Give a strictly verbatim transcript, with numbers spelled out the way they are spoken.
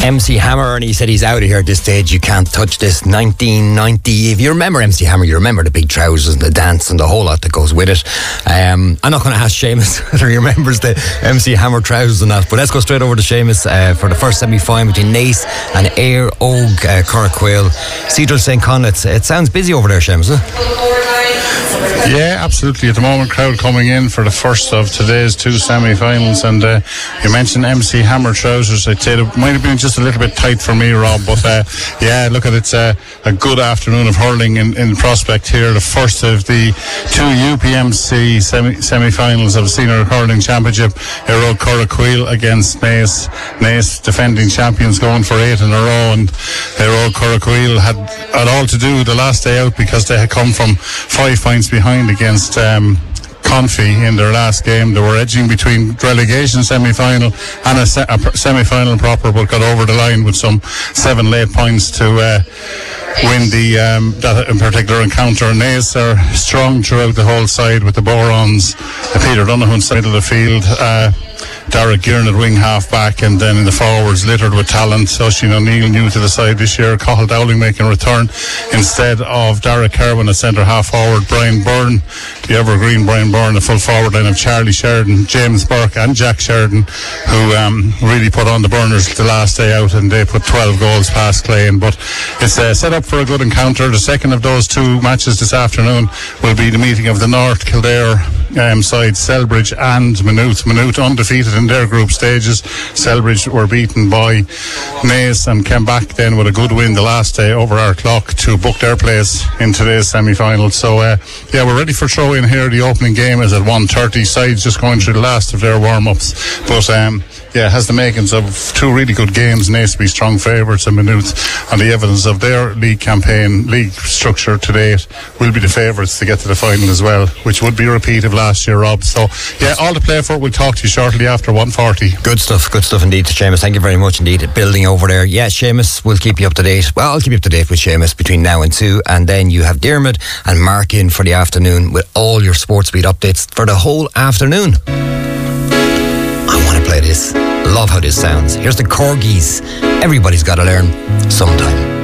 M C Hammer, and he said he's out of here at this stage. You can't touch this. nineteen ninety. If you remember M C Hammer, you remember the big trousers and the dance and the whole lot that goes with it. Um, I'm not going to ask Seamus whether he remembers the M C Hammer trousers and that, but let's go straight over to Seamus uh, for the first semi-final between Naas and Éire Óg uh, Corraquail. Cedral Saint Conleth's. It sounds busy over there, Seamus, huh? Yeah, absolutely. At the moment, crowd coming in for the first of today's two semi-finals, and uh, you mentioned M C Hammer trousers. I'd say it might have been just a little bit tight for me, Rob, but uh, yeah, look at it's uh, a good afternoon of hurling in, in prospect here. The first of the two U P M C semi, semi-finals of the Senior Hurling Championship. Éire Óg Corraquail against Naas. Naas defending champions, going for eight in a row, and Éire Óg Corraquail had, had all to do the last day out because they had come from five points behind against um, Confi in their last game. They were edging between relegation semi-final and a, se- a semi-final proper, but got over the line with some seven late points to uh, win the um, that in particular encounter. Naas are strong throughout the whole side with the Borons, uh, Peter Donoghue side of the field, uh, Derek Girn at wing half back, and then in the forwards littered with talent. Oisin O'Neill new to the side this year, Cathal Dowling making a return instead of Derek Kerwin at centre half forward, Brian Byrne, the evergreen Brian Byrne, the full forward line of Charlie Sheridan, James Burke and Jack Sheridan, who um, really put on the burners the last day out, and they put twelve goals past Clane. But it's uh, set up for a good encounter. The second of those two matches this afternoon will be the meeting of the North Kildare um, side, Selbridge and Maynooth. Maynooth undefeated in their group stages. Selbridge were beaten by Naas and came back then with a good win the last day over Ardclough to book their place in today's semi-final. So uh, yeah, we're ready for throw in here. The opening game is at one thirty. Sides just going through the last of their warm-ups, but um, yeah, has the makings of two really good games. Naas be strong favourites, and Maynooth, on the evidence of their league campaign, league structure to date, will be the favourites to get to the final as well, which would be a repeat of last year, Rob. So yeah, all to play for. We'll talk to you shortly after one forty. Good stuff, good stuff indeed, Seamus. Thank you very much indeed. Building over there. Yeah, Seamus, we'll keep you up to date. Well, I'll keep you up to date with Seamus between now and two, and then you have Dermot and Mark in for the afternoon with all your sports beat updates for the whole afternoon. I want to play this. Love how this sounds. Here's the Corgis. Everybody's got to learn sometime.